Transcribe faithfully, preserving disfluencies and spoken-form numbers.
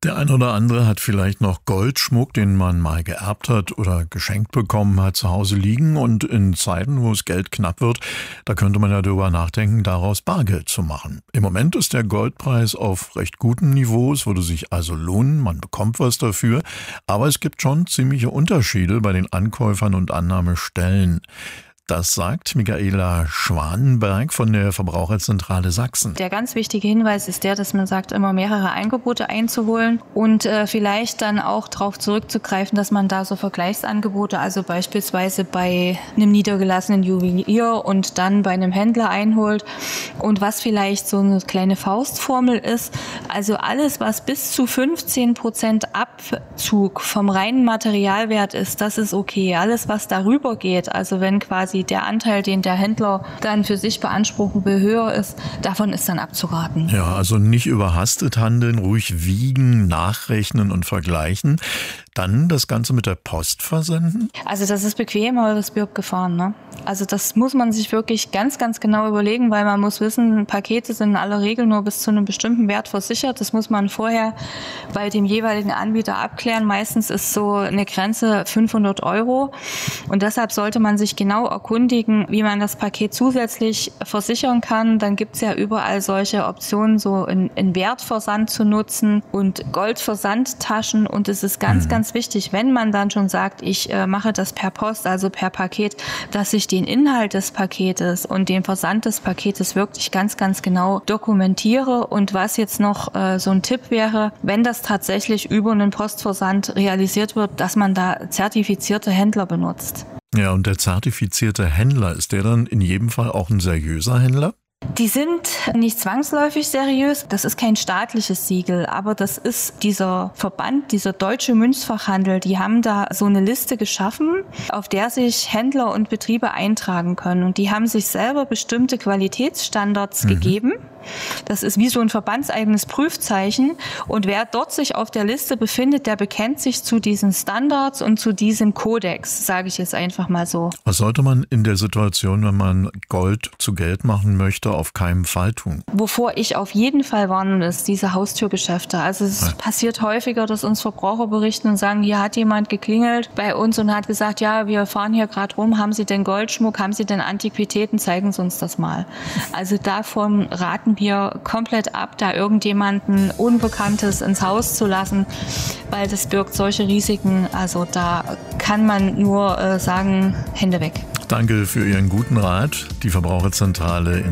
Der ein oder andere hat vielleicht noch Goldschmuck, den man mal geerbt hat oder geschenkt bekommen hat, zu Hause liegen. Und in Zeiten, wo es Geld knapp wird, da könnte man ja darüber nachdenken, daraus Bargeld zu machen. Im Moment ist der Goldpreis auf recht gutem Niveau. Es würde sich also lohnen, man bekommt was dafür. Aber es gibt schon ziemliche Unterschiede bei den Ankäufern und Annahmestellen. Das sagt Michaela Schwanenberg von der Verbraucherzentrale Sachsen. Der ganz wichtige Hinweis ist der, dass man sagt, immer mehrere Angebote einzuholen und äh, vielleicht dann auch darauf zurückzugreifen, dass man da so Vergleichsangebote, also beispielsweise bei einem niedergelassenen Juwelier und dann bei einem Händler einholt. Und was vielleicht so eine kleine Faustformel ist, also alles, was bis zu fünfzehn Prozent Abzug vom reinen Materialwert ist, das ist okay. Alles, was darüber geht, also wenn quasi der Anteil, den der Händler dann für sich beanspruchen will, höher ist, davon ist dann abzuraten. Ja, also nicht überhastet handeln, ruhig wiegen, nachrechnen und vergleichen. Dann das Ganze mit der Post versenden? Also das ist bequem, aber das birgt Gefahren, ne? Also das muss man sich wirklich ganz, ganz genau überlegen, weil man muss wissen, Pakete sind in aller Regel nur bis zu einem bestimmten Wert versichert. Das muss man vorher bei dem jeweiligen Anbieter abklären. Meistens ist so eine Grenze fünfhundert Euro. Und deshalb sollte man sich genau erkundigen, wie man das Paket zusätzlich versichern kann. Dann gibt es ja überall solche Optionen, so einen Wertversand zu nutzen und Goldversandtaschen. Und es ist ganz, mhm. ganz wichtig, wenn man dann schon sagt, ich äh, mache das per Post, also per Paket, dass ich den Inhalt des Paketes und den Versand des Paketes wirklich ganz, ganz genau dokumentiere. Und was jetzt noch äh, so ein Tipp wäre, wenn das tatsächlich über einen Postversand realisiert wird, dass man da zertifizierte Händler benutzt. Ja, und der zertifizierte Händler, ist der dann in jedem Fall auch ein seriöser Händler? Die sind nicht zwangsläufig seriös. Das ist kein staatliches Siegel, aber das ist dieser Verband, dieser deutsche Münzfachhandel. Die haben da so eine Liste geschaffen, auf der sich Händler und Betriebe eintragen können. Und die haben sich selber bestimmte Qualitätsstandards mhm. gegeben. Das ist wie so ein verbandseigenes Prüfzeichen. Und wer dort sich auf der Liste befindet, der bekennt sich zu diesen Standards und zu diesem Kodex, sage ich jetzt einfach mal so. Was sollte man in der Situation, wenn man Gold zu Geld machen möchte, auf keinen Fall tun? Wovor ich auf jeden Fall warnen, ist diese Haustürgeschäfte. Also es ja. passiert häufiger, dass uns Verbraucher berichten und sagen, hier hat jemand geklingelt bei uns und hat gesagt, ja, wir fahren hier gerade rum, haben Sie denn Goldschmuck, haben Sie denn Antiquitäten, zeigen Sie uns das mal. Also davon raten wir komplett ab, da irgendjemanden Unbekanntes ins Haus zu lassen, weil das birgt solche Risiken. Also da kann man nur äh, sagen, Hände weg. Danke für Ihren guten Rat. Die Verbraucherzentrale in